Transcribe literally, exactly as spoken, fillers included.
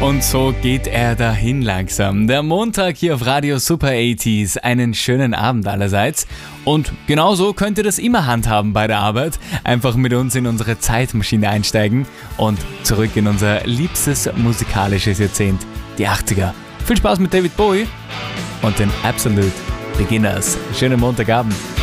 Und so geht er dahin langsam. Der Montag hier auf Radio Super achtziger. Einen schönen Abend allerseits. Und genauso könnt ihr das immer handhaben bei der Arbeit. Einfach mit uns in unsere Zeitmaschine einsteigen und zurück in unser liebstes musikalisches Jahrzehnt, die achtziger. Viel Spaß mit David Bowie und den Absolute Beginners. Schönen Montagabend.